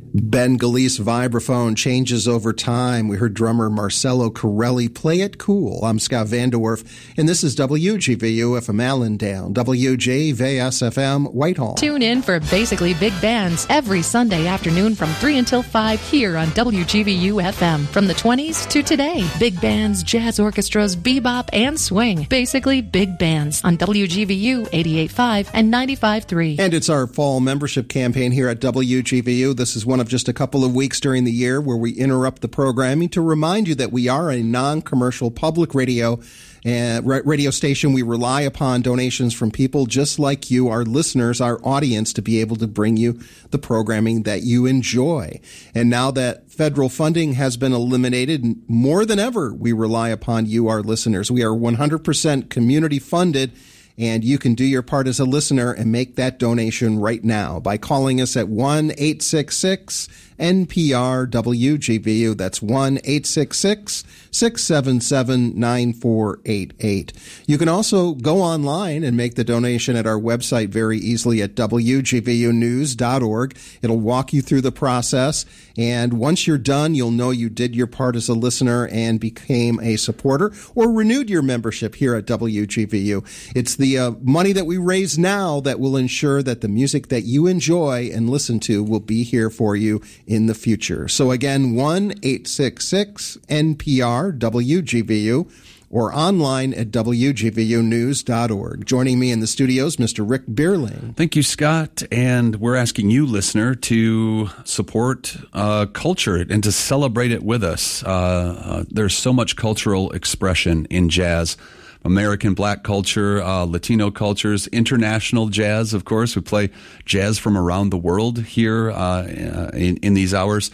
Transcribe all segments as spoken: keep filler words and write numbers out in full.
Bengalese vibraphone changes over time. We heard drummer Marcelo Corelli play it cool. I'm Scott Vanderwerf, and this is W G V U F M Allendale, W J V S F M Whitehall. Tune in for Basically Big Bands every Sunday afternoon from three until five here on W G V U F M. From the twenties to today, big bands, jazz orchestras, bebop, and swing. Basically Big Bands on W G V U eighty-eight point five and ninety-five point three. And it's our fall membership campaign here at W G V U. This is one of just a couple of weeks during the year where we interrupt the programming to remind you that we are a non-commercial public radio uh, radio station. We rely upon donations from people just like you, our listeners, our audience, to be able to bring you the programming that you enjoy. And now that federal funding has been eliminated, more than ever, we rely upon you, our listeners. We are one hundred percent community funded. And you can do your part as a listener and make that donation right now by calling us at one eight six six N P R W G V U. That's one eight six six, six seven seven, nine four eight eight. You can also go online and make the donation at our website very easily at W G V U news dot org. It'll walk you through the process. And once you're done, you'll know you did your part as a listener and became a supporter or renewed your membership here at W G V U. It's the uh, money that we raise now that will ensure that the music that you enjoy and listen to will be here for you in the future. So again, one eight six six N P R W G V U or online at W G V U news dot org. Joining me in the studios, Mister Rick Bierling. Thank you, Scott. And we're asking you, listener, to support uh, culture and to celebrate it with us. Uh, uh, there's so much cultural expression in jazz. American Black culture, uh, Latino cultures, international jazz, of course. We play jazz from around the world here uh, in, in these hours.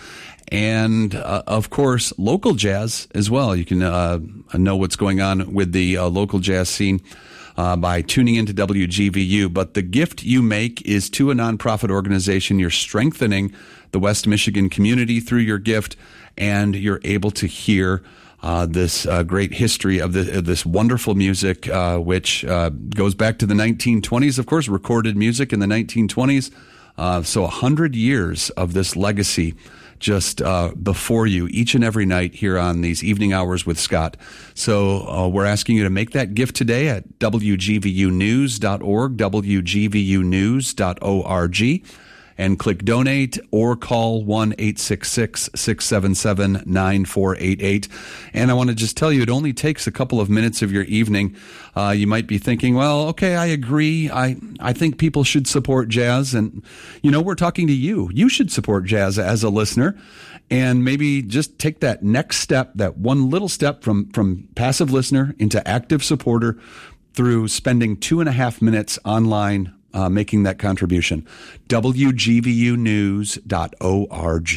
And, uh, of course, local jazz as well. You can uh, know what's going on with the uh, local jazz scene uh, by tuning into W G V U. But the gift you make is to a nonprofit organization. You're strengthening the West Michigan community through your gift, and you're able to hear Uh, this uh, great history of, the, of this wonderful music, uh, which uh, goes back to the nineteen twenties, of course, recorded music in the nineteen twenties. Uh, so a hundred years of this legacy just uh, before you each and every night here on these evening hours with Scott. So uh, we're asking you to make that gift today at W G V U news dot org, W G V U news dot org. And click donate or call one eight six six, six seven seven, nine four eight eight. And I want to just tell you, it only takes a couple of minutes of your evening. Uh, you might be thinking, well, okay, I agree. I, I think people should support jazz. And, you know, we're talking to you. You should support jazz as a listener. And maybe just take that next step, that one little step from, from passive listener into active supporter through spending two and a half minutes online Uh, making that contribution. W G V U news dot org.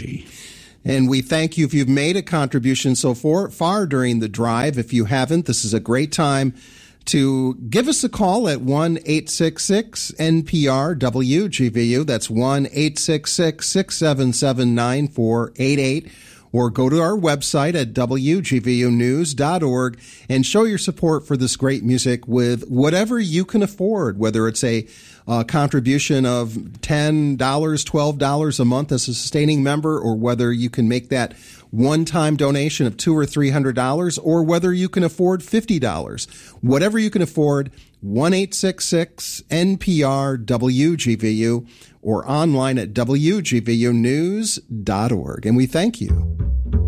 And we thank you if you've made a contribution so far, far during the drive. If you haven't, this is a great time to give us a call at one eight six six N P R W G V U. That's one eight six six, six seven seven, nine four eight eight. Or go to our website at W G V U news dot org and show your support for this great music with whatever you can afford, whether it's a uh, contribution of ten dollars, twelve dollars a month as a sustaining member, or whether you can make that one-time donation of two hundred dollars or three hundred dollars, or whether you can afford fifty dollars. Whatever you can afford, one eight six six N P R W G V U or online at W G V U news dot org. And we thank you.